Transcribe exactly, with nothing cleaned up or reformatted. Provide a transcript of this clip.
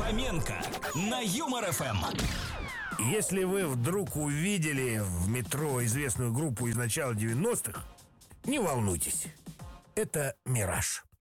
Фоменко на Юмор эф эм. Если вы вдруг увидели в метро известную группу из начала девяностых, не волнуйтесь, это «Мираж».